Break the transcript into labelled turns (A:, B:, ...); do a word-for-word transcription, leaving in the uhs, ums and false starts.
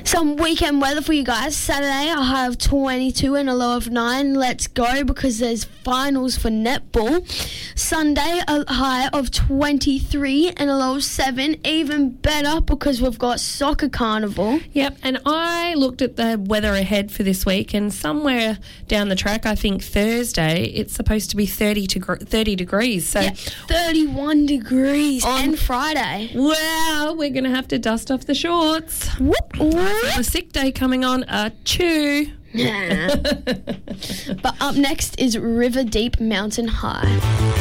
A: Some weekend weather for you guys. Saturday, a high of twenty-two and a low of nine. Let's go because there's finals for netball. Sunday, a high of twenty-three and a low of seven. Even better because we've got soccer carnival.
B: Yep, and I looked at the weather ahead for this week, and somewhere down the track, I think Thursday, it's supposed to be thirty, to gr- thirty degrees. So
A: yeah, thirty-one degrees
B: on
A: and Friday.
B: Wow, we're going to have to dust off the shorts.
A: Whoop, whoop.
B: A sick day coming on. A chew.
A: But up next is River Deep Mountain High.